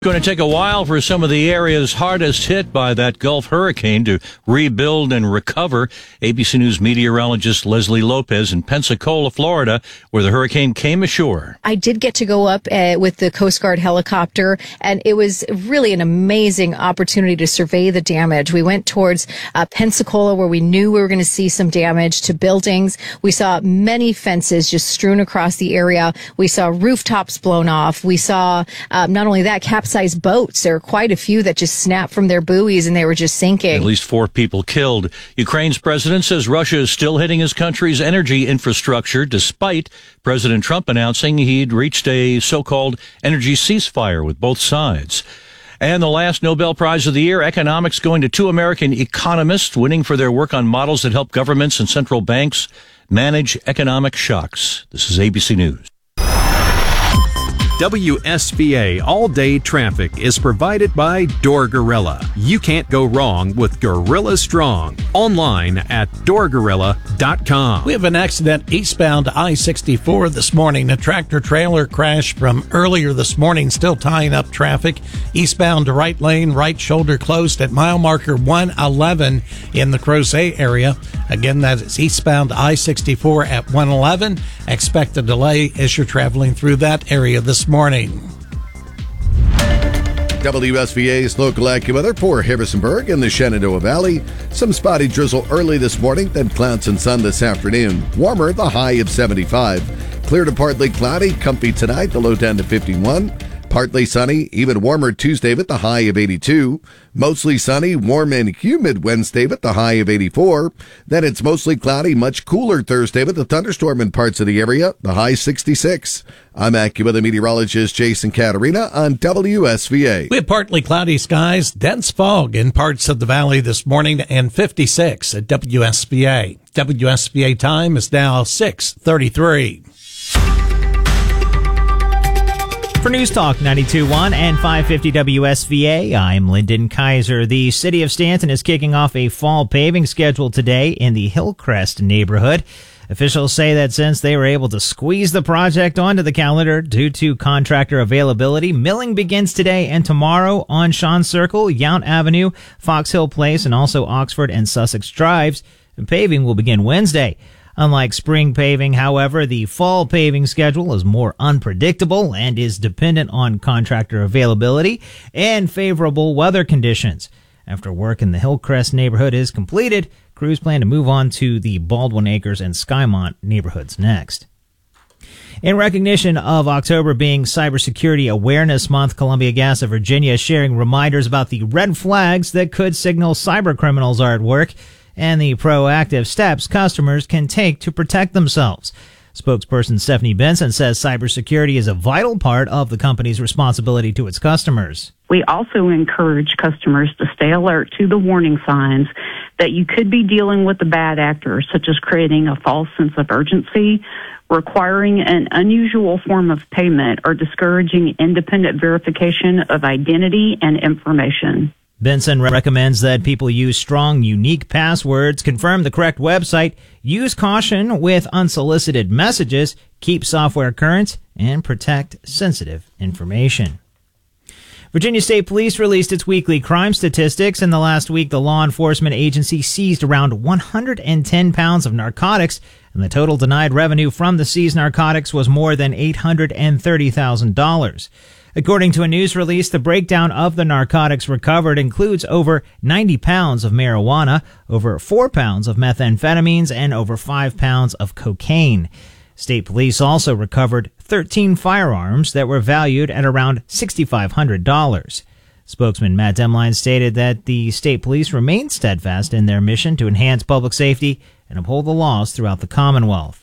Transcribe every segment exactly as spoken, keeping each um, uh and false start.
Going to take a while for some of the areas hardest hit by that Gulf hurricane to rebuild and recover. A B C News meteorologist Leslie Lopez in Pensacola, Florida, where the hurricane came ashore. I did get to go up uh, with the Coast Guard helicopter, and it was really an amazing opportunity to survey the damage. We went towards uh, Pensacola, where we knew we were going to see some damage to buildings. We saw many fences just strewn across the area. We saw rooftops blown off. We saw um, not only that, capsized boats. There were quite a few that just snapped from their buoys and they were just sinking. At least four people killed. Ukraine's president says Russia is still hitting his country's energy infrastructure, despite President Trump announcing he'd reached a so-called energy ceasefire with both sides. And the last Nobel Prize of the year, economics, going to two American economists winning for their work on models that help governments and central banks manage economic shocks. This is A B C News. W S V A All-Day Traffic is provided by Door Gorilla. You can't go wrong with Gorilla Strong. Online at door gorilla dot com. We have an accident eastbound I sixty-four this morning. A tractor-trailer crash from earlier this morning, still tying up traffic. Eastbound to right lane, right shoulder closed at mile marker one eleven in the Crozet area. Again, that is eastbound I sixty-four at one eleven. Expect a delay as you're traveling through that area this morning. W S V A's local AccuWeather for Harrisonburg and the Shenandoah Valley. Some spotty drizzle early this morning, then clouds and sun this afternoon. Warmer, the high of seventy-five. Clear to partly cloudy, comfy tonight, the low down to fifty-one. Partly sunny, even warmer Tuesday with the high of eighty-two. Mostly sunny, warm and humid Wednesday with the high of eighty-four. Then it's mostly cloudy, much cooler Thursday with a thunderstorm in parts of the area, the high sixty-six. I'm AccuWeather meteorologist Jason Caterina on W S V A. We have partly cloudy skies, dense fog in parts of the valley this morning, and fifty-six at W S V A. W S V A time is now six thirty-three. For News Talk ninety-two point one and five fifty W S V A, I'm Lyndon Kaiser. The city of Stanton is kicking off a fall paving schedule today in the Hillcrest neighborhood. Officials say that since they were able to squeeze the project onto the calendar due to contractor availability, milling begins today and tomorrow on Sean Circle, Yount Avenue, Fox Hill Place, and also Oxford and Sussex Drives. And paving will begin Wednesday. Unlike spring paving, however, the fall paving schedule is more unpredictable and is dependent on contractor availability and favorable weather conditions. After work in the Hillcrest neighborhood is completed, crews plan to move on to the Baldwin Acres and Skymont neighborhoods next. In recognition of October being Cybersecurity Awareness Month, Columbia Gas of Virginia is sharing reminders about the red flags that could signal cybercriminals are at work and the proactive steps customers can take to protect themselves. Spokesperson Stephanie Benson says cybersecurity is a vital part of the company's responsibility to its customers. We also encourage customers to stay alert to the warning signs that you could be dealing with a bad actor, such as creating a false sense of urgency, requiring an unusual form of payment, or discouraging independent verification of identity and information. Benson recommends that people use strong, unique passwords, confirm the correct website, use caution with unsolicited messages, keep software current, and protect sensitive information. Virginia State Police released its weekly crime statistics. In the last week, the law enforcement agency seized around one hundred ten pounds of narcotics, and the total denied revenue from the seized narcotics was more than eight hundred thirty thousand dollars. According to a news release, the breakdown of the narcotics recovered includes over ninety pounds of marijuana, over four pounds of methamphetamines, and over five pounds of cocaine. State police also recovered thirteen firearms that were valued at around six thousand five hundred dollars. Spokesman Matt Demline stated that the state police remain steadfast in their mission to enhance public safety and uphold the laws throughout the Commonwealth.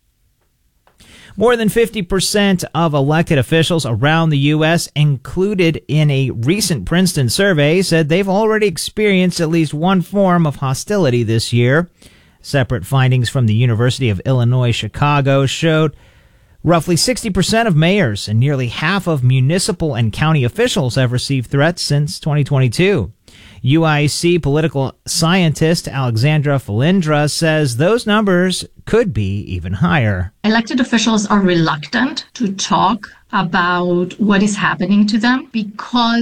More than fifty percent of elected officials around the U S, included in a recent Princeton survey, said they've already experienced at least one form of hostility this year. Separate findings from the University of Illinois Chicago showed roughly sixty percent of mayors and nearly half of municipal and county officials have received threats since twenty twenty-two. U I C political scientist Alexandra Felindra says those numbers could be even higher. Elected officials are reluctant to talk about what is happening to them because